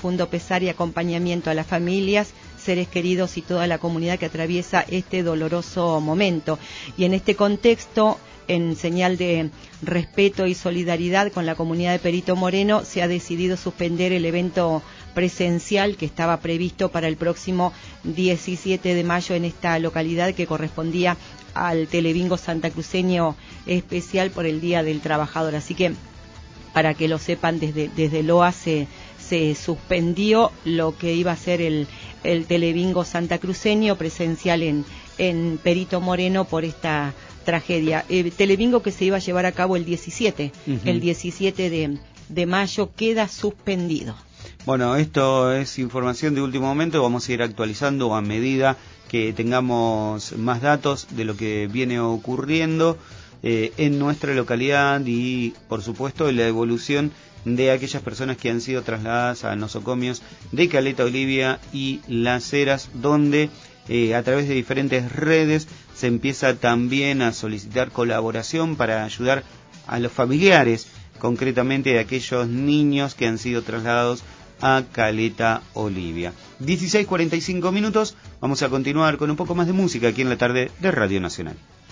profundo pesar y acompañamiento a las familias, seres queridos y toda la comunidad que atraviesa este doloroso momento. Y en este contexto, en señal de respeto y solidaridad con la comunidad de Perito Moreno, se ha decidido suspender el evento presencial que estaba previsto para el próximo 17 de mayo en esta localidad, que correspondía al Telebingo santacruceño especial por el Día del Trabajador. Así que, para que lo sepan, desde LOA se suspendió lo que iba a ser el Telebingo santacruceño presencial en Perito Moreno por esta tragedia. Telebingo que se iba a llevar a cabo el 17, el 17 de mayo, queda suspendido. Bueno, esto es información de último momento, vamos a ir actualizando a medida que tengamos más datos de lo que viene ocurriendo en nuestra localidad y, por supuesto, la evolución de aquellas personas que han sido trasladadas a nosocomios de Caleta Olivia y Las Heras, donde a través de diferentes redes se empieza también a solicitar colaboración para ayudar a los familiares, concretamente de aquellos niños que han sido trasladados a Caleta Olivia. 16:45 minutos, vamos a continuar con un poco más de música aquí en la tarde de Radio Nacional.